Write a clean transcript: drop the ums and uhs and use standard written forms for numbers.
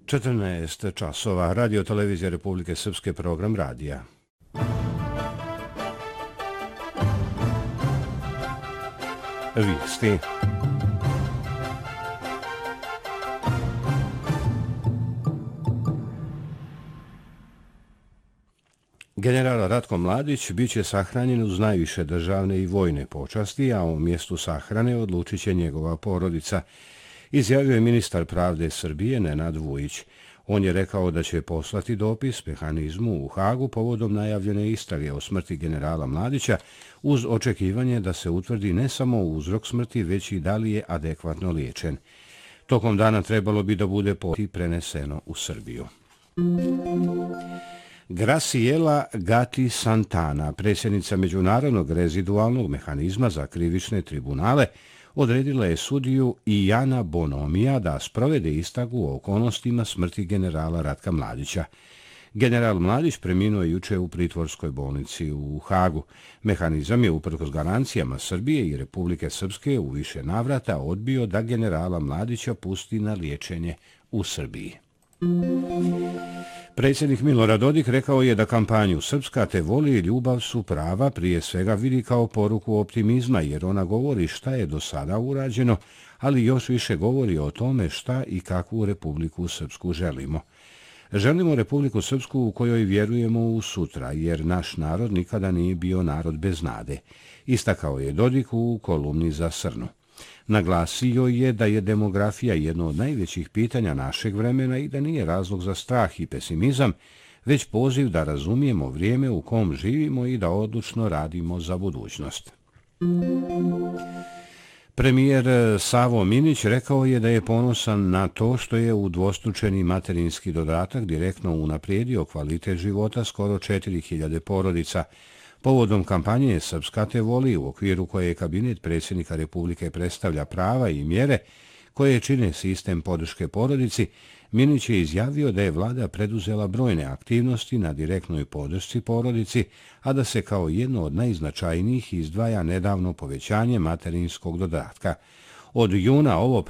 14 časova, Radio Televizija Republike Srpske, program radija. Vijesti. General Ratko Mladić biće sahranjen uz najviše državne i vojne počasti, a o mjestu sahrane odlučit će njegova porodica, izjavio je ministar pravde Srbije Nenad Vujić. On je rekao da će poslati dopis mehanizmu u Hagu povodom najavljene istrage o smrti generala Mladića, uz očekivanje da se utvrdi ne samo uzrok smrti, već i da li je adekvatno liječen. Tokom dana trebalo bi da bude preneseno u Srbiju. Graciela Gatti Santana, predsjednica Međunarodnog rezidualnog mehanizma za krivične tribunale, odredila je sudiju Ijana Bonomija da sprovede istragu o okolnostima smrti generala Ratka Mladića. General Mladić preminuo je juče u pritvorskoj bolnici u Hagu. Mehanizam je uprkos garancijama Srbije i Republike Srpske u više navrata odbio da generala Mladića pusti na liječenje u Srbiji. Predsjednik Milorad Dodik rekao je da kampanju Srpska te voli i ljubav su prava prije svega vidi kao poruku optimizma, jer ona govori šta je do sada urađeno, ali još više govori o tome šta i kakvu Republiku Srpsku želimo. Želimo Republiku Srpsku u kojoj vjerujemo u sutra, jer naš narod nikada nije bio narod bez nade, istakao je Dodik u kolumni za Srnu. Naglasio je da je demografija jedno od najvećih pitanja našeg vremena i da nije razlog za strah i pesimizam, već poziv da razumijemo vrijeme u kom živimo i da odlučno radimo za budućnost. Premijer Savo Minić rekao je da je ponosan na to što je udvostručeni materinski dodatak direktno unaprijedio kvalitet života skoro 4000 porodica. Povodom kampanje Srpska te voli, u okviru koje je kabinet predsjednika Republike predstavlja prava i mjere koje čine sistem podrške porodici, Minić je izjavio da je vlada preduzela brojne aktivnosti na direktnoj podršci porodici, a da se kao jedno od najznačajnijih izdvaja nedavno povećanje materinskog dodatka. Od juna ovo